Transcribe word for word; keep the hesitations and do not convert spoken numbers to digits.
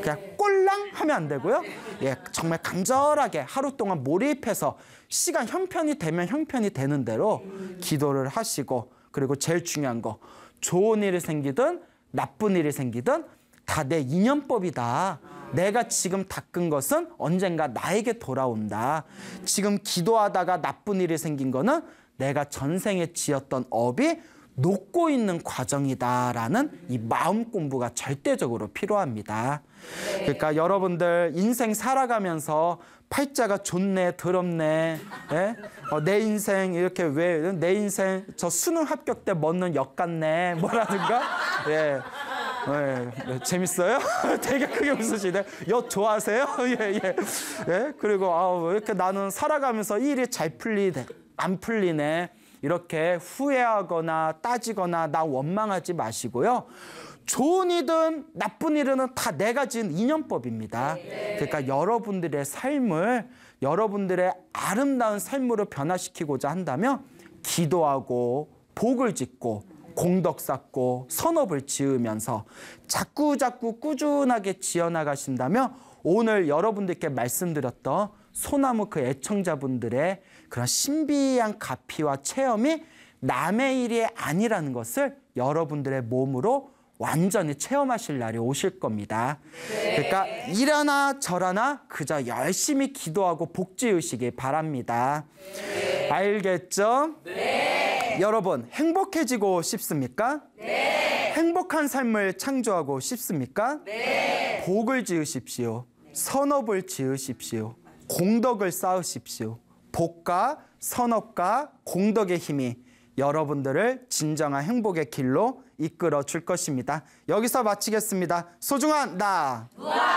그냥 꼴랑 하면 안 되고요. 예, 정말 간절하게 하루 동안 몰입해서 시간 형편이 되면 형편이 되는 대로 기도를 하시고, 그리고 제일 중요한 거, 좋은 일이 생기든 나쁜 일이 생기든 다 내 인연법이다. 내가 지금 닦은 것은 언젠가 나에게 돌아온다. 지금 기도하다가 나쁜 일이 생긴 거는 내가 전생에 지었던 업이 녹고 있는 과정이다라는 이 마음 공부가 절대적으로 필요합니다. 그러니까 여러분들 인생 살아가면서 팔자가 좋네, 더럽네, 예? 어, 내 인생 이렇게 왜 내 인생 저 수능 합격 때 먹는 역 같네, 뭐라든가, 예. 예, 재밌어요? 되게 크게 웃으시네. 엿 좋아하세요? 예, 예. 예? 그리고 아, 왜 이렇게 나는 살아가면서 일이 잘 풀리네, 안 풀리네. 이렇게 후회하거나 따지거나 나 원망하지 마시고요. 좋은 일이든 나쁜 일은 다 내가 지은 인연법입니다. 그러니까 여러분들의 삶을, 여러분들의 아름다운 삶으로 변화시키고자 한다면 기도하고 복을 짓고 공덕 쌓고 선업을 지으면서 자꾸 자꾸 꾸준하게 지어나가신다면 오늘 여러분들께 말씀드렸던 소나무 그 애청자분들의 그런 신비한 가피와 체험이 남의 일이 아니라는 것을 여러분들의 몸으로 완전히 체험하실 날이 오실 겁니다. 그러니까 이러나 저러나 그저 열심히 기도하고 복 지으시기 바랍니다. 알겠죠? 네. 여러분 행복해지고 싶습니까? 네. 행복한 삶을 창조하고 싶습니까? 네. 복을 지으십시오. 선업을 지으십시오. 공덕을 쌓으십시오. 복과 선업과 공덕의 힘이 여러분들을 진정한 행복의 길로 이끌어 줄 것입니다. 여기서 마치겠습니다. 소중한 나. 우와!